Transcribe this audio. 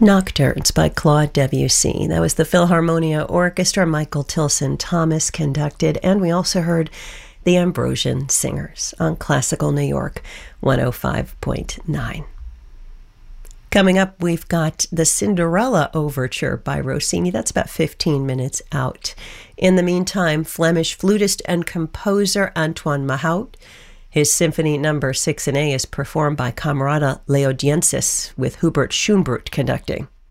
Nocturnes by Claude Debussy. That was the Philharmonia Orchestra, Michael Tilson Thomas conducted, and we also heard the Ambrosian Singers on Classical New York 105.9. Coming up, we've got the Cinderella Overture by Rossini. That's about 15 minutes out. In the meantime, Flemish flutist and composer Antoine Mahaut. His Symphony No. 6 in A is performed by Camerata Leodiensis with Hubert Schönbrunn conducting.